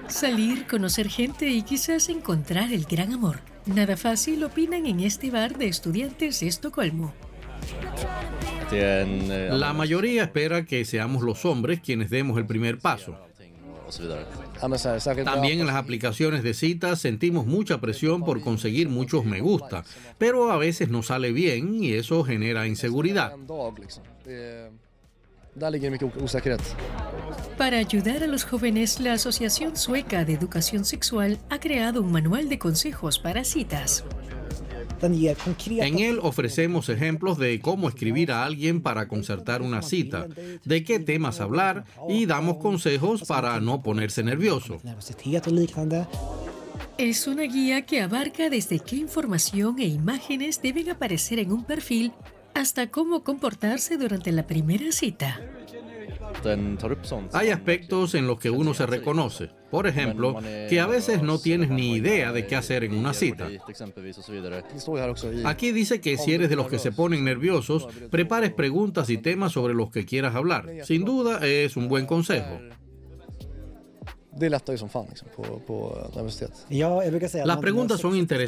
Salir, conocer gente y quizás encontrar el gran amor. Nada fácil, opinan en este bar de estudiantes de Estocolmo. La mayoría espera que seamos los hombres quienes demos el primer paso. También en las aplicaciones de citas sentimos mucha presión por conseguir muchos me gusta, pero a veces no sale bien y eso genera inseguridad. Para ayudar a los jóvenes, la Asociación Sueca de Educación Sexual ha creado un manual de consejos para citas. En él ofrecemos ejemplos de cómo escribir a alguien para concertar una cita, de qué temas hablar y damos consejos para no ponerse nervioso. Es una guía que abarca desde qué información e imágenes deben aparecer en un perfil hasta cómo comportarse durante la primera cita. Hay aspectos en los que uno se reconoce. Por ejemplo, que a veces no tienes ni idea de qué hacer en una cita. Aquí dice que si eres de los que se ponen nerviosos, prepares preguntas y temas sobre los que quieras hablar. Sin duda, es un buen consejo. Las preguntas son interesantes.